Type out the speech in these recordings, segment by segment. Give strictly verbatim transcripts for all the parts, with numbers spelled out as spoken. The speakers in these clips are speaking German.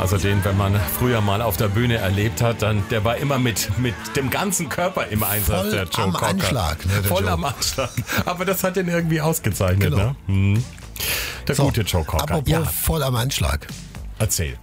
Also den, wenn man früher mal auf der Bühne erlebt hat, dann der war immer mit, mit dem ganzen Körper im Einsatz, Voll der Joe am Cocker. Anschlag. Ne, der Voll Joe. am Anschlag. Aber das hat ihn irgendwie ausgezeichnet. Genau. Ne? Hm. Der So, gute Joe Cocker. apropos Ja, voll am Anschlag. erzähl.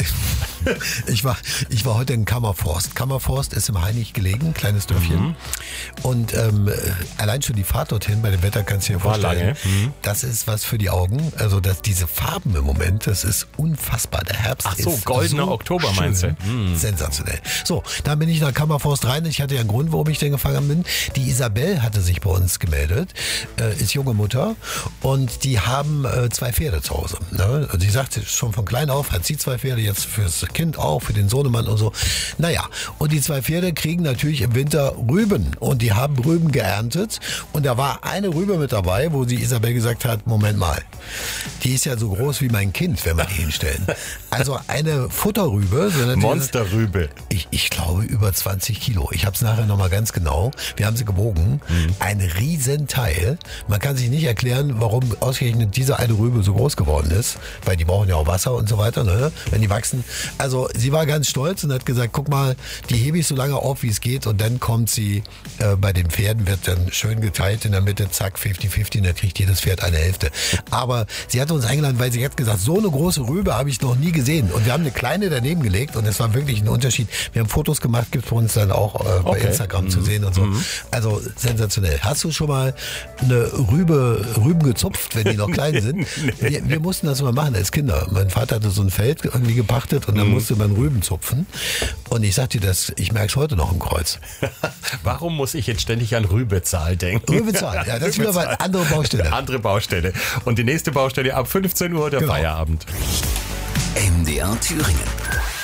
Ich war, ich war heute in Kammerforst. Kammerforst ist im Hainich gelegen, kleines Dörfchen. Mhm. Und ähm, allein schon die Fahrt dorthin, bei dem Wetter kannst du dir War vorstellen, lange. Mhm. das ist was für die Augen. Also dass diese Farben im Moment, das ist unfassbar. Der Herbst Ach so, ist goldener so Oktober schön. meinst du? Mhm. Sensationell. So, dann bin ich nach Kammerforst rein. Ich hatte ja einen Grund, warum ich denn gefangen bin. Die Isabel hatte sich bei uns gemeldet, äh, ist junge Mutter und die haben äh, zwei Pferde zu Hause. Ne? Also sie sagt schon von klein auf, hat sie zwei Pferde, jetzt fürs Kind auch, für den Sohnemann und so. Naja, und die zwei Pferde kriegen natürlich im Winter Rüben und die haben Rüben geerntet und da war eine Rübe mit dabei, wo die Isabel gesagt hat, Moment mal, die ist ja so groß wie mein Kind, wenn wir die hinstellen. Also eine Futterrübe. So Monsterrübe. Ich, ich glaube über zwanzig Kilo. Ich habe es nachher nochmal ganz genau. Wir haben sie gewogen. Mhm. Ein Riesenteil. Man kann sich nicht erklären, warum ausgerechnet diese eine Rübe so groß geworden ist, weil die brauchen ja auch Wasser und so weiter, ne? Wenn die wachsen. Also sie war ganz stolz und hat gesagt, guck mal, die hebe ich so lange auf, wie es geht und dann kommt sie, äh, bei den Pferden wird dann schön geteilt in der Mitte, zack, fünfzig fünfzig, und dann kriegt jedes Pferd eine Hälfte. Aber sie hatte uns eingeladen, weil sie hat gesagt, so eine große Rübe habe ich noch nie gesehen. Und wir haben eine kleine daneben gelegt und es war wirklich ein Unterschied. Wir haben Fotos gemacht, gibt es bei uns dann auch äh, bei Okay. Instagram Mhm. zu sehen und so. Mhm. Also sensationell. Hast du schon mal eine Rübe, Rüben gezupft, wenn die noch klein sind? Nee. wir, wir mussten das mal machen als Kinder. Mein Vater hatte so ein Feld irgendwie gepachtet und dann Mhm. musste man Rüben zupfen. Und ich sag dir das, ich merke es heute noch im Kreuz. Warum muss ich jetzt ständig an Rübezahl denken? Rübezahl, ja, das ist wieder eine andere Baustelle. Andere Baustelle. Und die nächste Baustelle ab fünfzehn Uhr der Genau. Feierabend. M D R Thüringen.